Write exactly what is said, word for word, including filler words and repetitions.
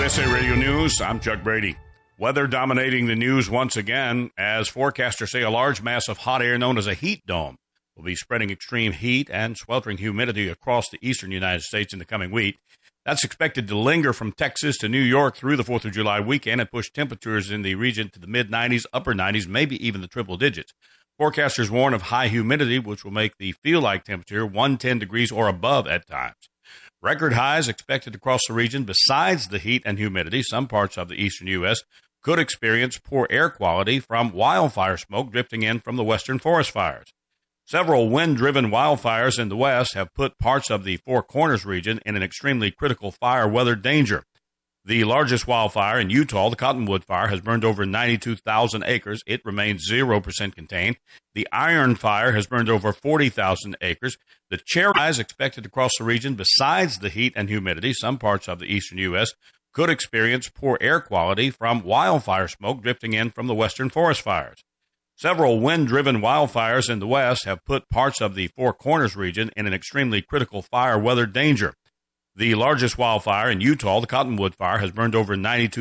S A Radio News, I'm Chuck Brady. Weather dominating the news once again as forecasters say a large mass of hot air known as a heat dome will be spreading extreme heat and sweltering humidity across the eastern United States in the coming week. That's expected to linger from Texas to New York through the fourth of July weekend and push temperatures in the region to the mid nineties, upper nineties, maybe even the triple digits. Forecasters warn of high humidity, which will make the feel-like temperature one hundred ten degrees or above at times. Record highs expected across the region. Besides the heat and humidity, some parts of the eastern U S could experience poor air quality from wildfire smoke drifting in from the western forest fires. Several wind-driven wildfires in the west have put parts of the Four Corners region in an extremely critical fire weather danger. The largest wildfire in Utah, the Cottonwood Fire, has burned over ninety-two thousand acres. It remains zero percent contained. The Iron Fire has burned over forty thousand acres. The Cherry Fire is expected across the region. Besides the heat and humidity, some parts of the eastern U S could experience poor air quality from wildfire smoke drifting in from the western forest fires. Several wind-driven wildfires in the west have put parts of the Four Corners region in an extremely critical fire weather danger. The largest wildfire in Utah, the Cottonwood Fire, has burned over ninety-two